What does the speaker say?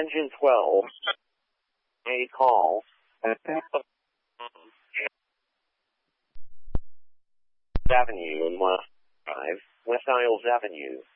Engine 12. A call. Avenue and West Drive, West Isles Avenue.